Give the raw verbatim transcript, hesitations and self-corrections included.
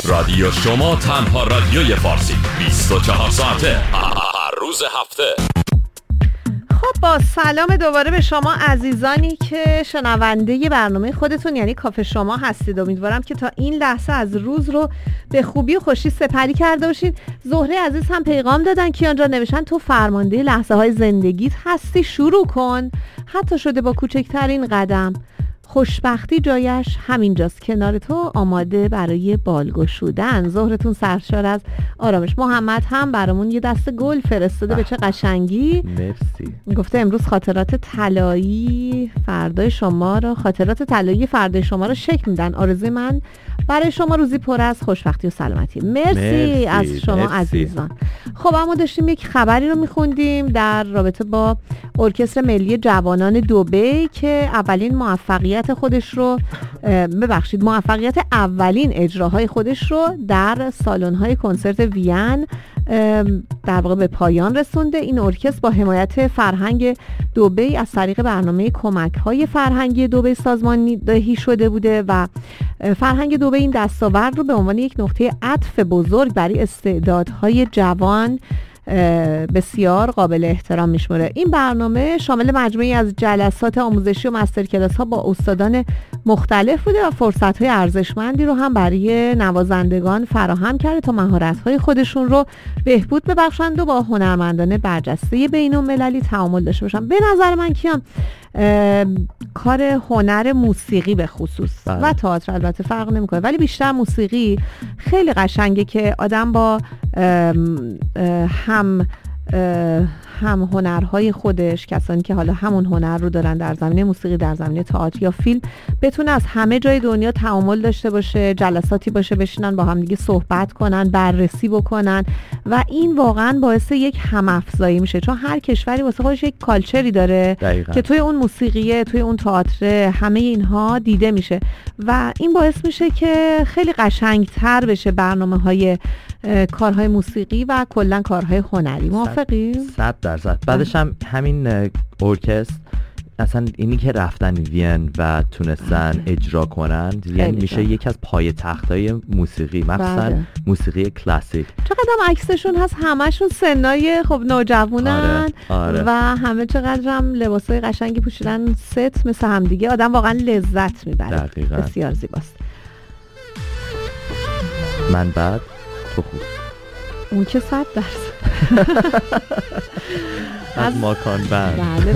رادیو شما تنها رادیوی فارسی بیست و چهار ساعته هر روز هفته. خب با سلام دوباره به شما عزیزانی که شنونده برنامه خودتون یعنی کافه شما هستید. امیدوارم که تا این لحظه از روز رو به خوبی و خوشی سپری کرده باشید. زهره عزیز هم پیغام دادن که آنجا نوشتن تو فرمانده لحظه های زندگیت هستی، شروع کن حتی شده با کوچکترین قدم. خوشبختی جایش همینجاست، کنار تو آماده برای بال گشودن. ظهرتون سرشار از آرامش. محمد هم برامون یه دسته گل فرستاده، به چه قشنگی. مرسی. گفته امروز خاطرات طلایی فردای شما رو خاطرات طلایی فردای شما رو شکل میدن. آرزوی من برای شما روزی پر از خوشبختی و سلامتی. مرسی, مرسی. از شما مرسی. عزیزان. خب اما داشتیم یک خبری رو میخوندیم در رابطه با ارکستر ملی جوانان دبی که اولین موفقیت خودش رو ببخشید موفقیت اولین اجراهای خودش رو در سالن‌های کنسرت وین در واقع به پایان رسونده. این ارکستر با حمایت فرهنگ دبی از طریق برنامه کمک‌های فرهنگی دبی سازماندهی شده بوده و فرهنگ دبی این دستاورد رو به عنوان یک نقطه عطف بزرگ برای استعدادهای جوان بسیار قابل احترام میشمره. این برنامه شامل مجموعی از جلسات آموزشی و مستر کلاس ها با استادان مختلف بوده و فرصت های ارزشمندی رو هم برای نوازندگان فراهم کرده تا مهارت های خودشون رو بهبود ببخشند و با هنرمندان برجسته بین المللی تعامل داشته باشن. به نظر من کیان کار هنر موسیقی به خصوص بله. و تئاتر البته فرق نمیکنه، ولی بیشتر موسیقی خیلی قشنگه که آدم با هم هم هنرهای خودش، کسانی که حالا همون هنر رو دارن در زمینه موسیقی، در زمینه تئاتر یا فیلم، بتونه از همه جای دنیا تعامل داشته باشه، جلساتی باشه، بشینن با هم دیگه صحبت کنن، بررسی بکنن و این واقعا باعث یک هم‌افزایی میشه، چون هر کشوری واسه خودش یک کالچری داره دقیقا. که توی اون موسیقیه، توی اون تئاتر، همه اینها دیده میشه و این باعث میشه که خیلی قشنگتر بشه برنامه‌های کارهای موسیقی و کلا کارهای هنری. موافقی؟ صد درصد. بعدش هم همین ارکستر اصلا اینی که رفتن وین و تونستن اجرا کنن وین میشه یکی از پای تختای موسیقی، مخصوصا موسیقی کلاسیک. چقدر هم عکسشون هست، همشون سنای خب نوجوانن آره. آره. و همه چقدر هم لباسای قشنگی پوشیدن، ست مثل هم دیگه، آدم واقعا لذت میبره. دقیقاً. بسیار زیباست. من بعد تو خوب اون که صد درصد از ماکان بند. بله